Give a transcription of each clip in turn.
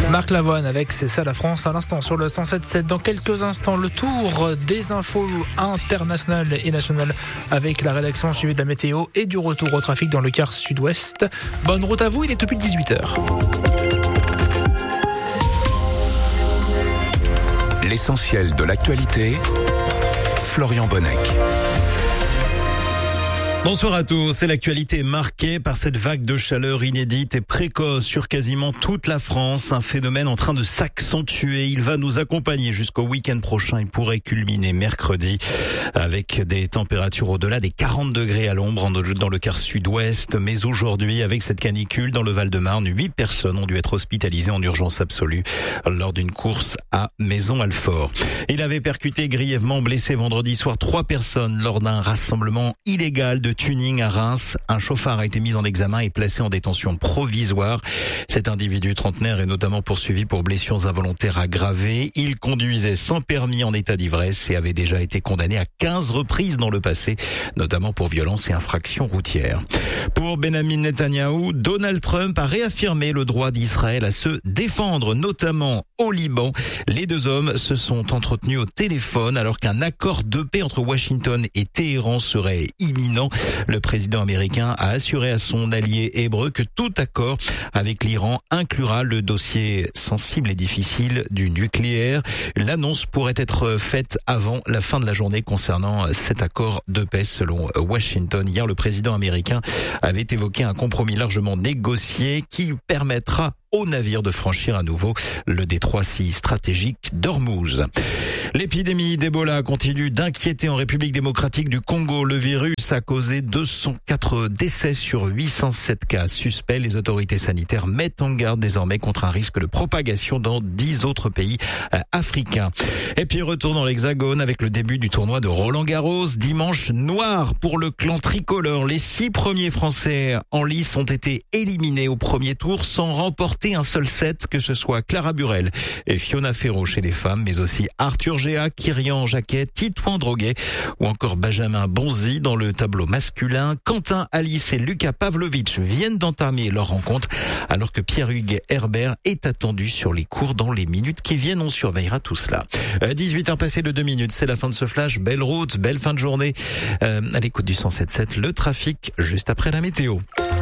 Marc Lavoine avec C'est ça la France à l'instant sur le 107.7. Dans quelques instants, le tour des infos internationales et nationales avec la rédaction suivie de la météo et du retour au trafic dans le quart sud-ouest. Bonne route à vous, il est tout pile 18h. L'essentiel de l'actualité, Florian Bonnec. Bonsoir à tous. C'est l'actualité marquée par cette vague de chaleur inédite et précoce sur quasiment toute la France. Un phénomène en train de s'accentuer. Il va nous accompagner jusqu'au week-end prochain. Il pourrait culminer mercredi avec des températures au-delà des 40 degrés à l'ombre dans le quart sud-ouest. Mais aujourd'hui, avec cette canicule dans le Val-de-Marne, 8 personnes ont dû être hospitalisées en urgence absolue lors d'une course à Maison-Alfort. Il avait percuté grièvement blessé vendredi soir 3 personnes lors d'un rassemblement illégal de tuning à Reims. Un chauffard a été mis en examen et placé en détention provisoire. Cet individu trentenaire est notamment poursuivi pour blessures involontaires aggravées. Il conduisait sans permis en état d'ivresse et avait déjà été condamné à 15 reprises dans le passé, notamment pour violence et infractions routières. Pour Benjamin Netanyahou, Donald Trump a réaffirmé le droit d'Israël à se défendre, notamment au Liban. Les deux hommes se sont entretenus au téléphone alors qu'un accord de paix entre Washington et Téhéran serait imminent. Le président américain a assuré à son allié hébreu que tout accord avec l'Iran inclura le dossier sensible et difficile du nucléaire. L'annonce pourrait être faite avant la fin de la journée concernant cet accord de paix selon Washington. Hier, le président américain avait évoqué un compromis largement négocié qui permettra aux navires de franchir à nouveau le détroit si stratégique d'Ormuz. L'épidémie d'Ebola continue d'inquiéter en République démocratique du Congo. Le virus a causé 204 décès sur 807 cas suspects. Les autorités sanitaires mettent en garde désormais contre un risque de propagation dans 10 autres pays africains. Et puis retour dans l'Hexagone avec le début du tournoi de Roland-Garros. Dimanche noir pour le clan tricolore. Les 6 premiers Français en lice ont été éliminés au premier tour sans remporter un seul set, que ce soit Clara Burel et Fiona Ferro chez les femmes, mais aussi Arthur Géa, Kyrian Jacquet, Titouan Droguet ou encore Benjamin Bonzi dans le tableau masculin. Quentin Alice et Lucas Pavlovic viennent d'entamer leur rencontre alors que Pierre-Hugues Herbert est attendu sur les cours dans les minutes qui viennent. On surveillera tout cela. 18h passées de 2 minutes, c'est la fin de ce flash. Belle route, belle fin de journée. À l'écoute du 107.7, le trafic juste après la météo.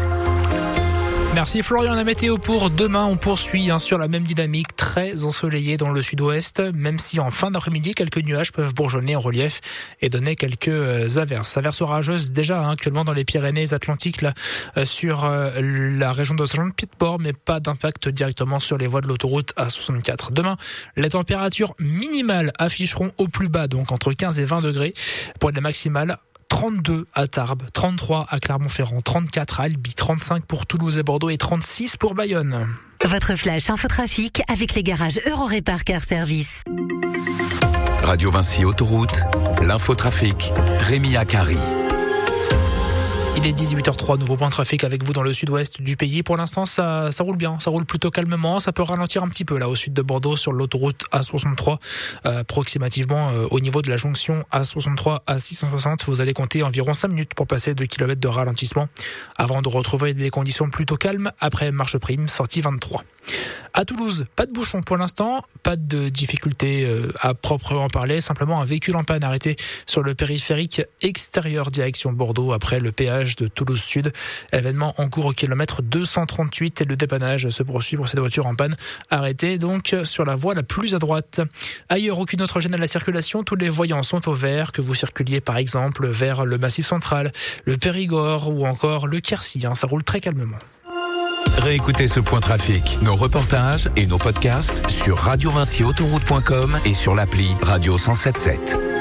Merci Florian. La météo pour demain, on poursuit sur la même dynamique, très ensoleillé dans le sud-ouest, même si en fin d'après-midi, quelques nuages peuvent bourgeonner en relief et donner quelques averses. Averses orageuses déjà actuellement dans les Pyrénées-Atlantiques, là, sur la région de Saint-Jean-de-Pied-de-Port, mais pas d'impact directement sur les voies de l'autoroute A64. Demain, les températures minimales afficheront au plus bas, donc entre 15 et 20 degrés, pour des maximales 32 à Tarbes, 33 à Clermont-Ferrand, 34 à Albi, 35 pour Toulouse et Bordeaux et 36 pour Bayonne. Votre flash infotrafic avec les garages Eurorépar Car Service. Radio Vinci Autoroute, l'infotrafic, Rémi Akari. Il est 18h03, nouveau point de trafic avec vous dans le sud-ouest du pays. Pour l'instant, ça roule bien, ça roule plutôt calmement. Ça peut ralentir un petit peu là au sud de Bordeaux sur l'autoroute A63, approximativement au niveau de la jonction A63 à 660. Vous allez compter environ 5 minutes pour passer 2 km de ralentissement avant de retrouver des conditions plutôt calmes après marche prime, sortie 23. À Toulouse, pas de bouchon pour l'instant, pas de difficulté à proprement parler, simplement un véhicule en panne arrêté sur le périphérique extérieur direction Bordeaux après le péage de Toulouse Sud. Événement en cours au kilomètre 238 et le dépannage se poursuit pour cette voiture en panne arrêtée donc sur la voie la plus à droite. Ailleurs, aucune autre gêne à la circulation, tous les voyants sont au vert, que vous circuliez par exemple vers le Massif Central, le Périgord ou encore le Quercy, ça roule très calmement. Réécoutez ce point trafic, nos reportages et nos podcasts sur radiovinciautoroute.com et sur l'appli Radio 107.7.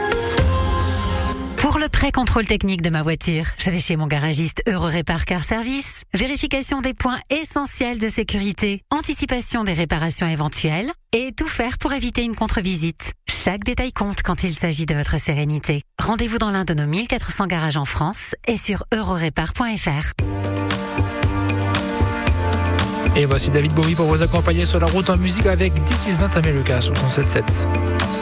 Pour le pré-contrôle technique de ma voiture, je vais chez mon garagiste Eurorépar Car Service. Vérification des points essentiels de sécurité, anticipation des réparations éventuelles et tout faire pour éviter une contre-visite. Chaque détail compte quand il s'agit de votre sérénité. Rendez-vous dans l'un de nos 1400 garages en France et sur eurorépar.fr. Et voici David Bowie pour vous accompagner sur la route en musique avec This Is Not America sur 107.7.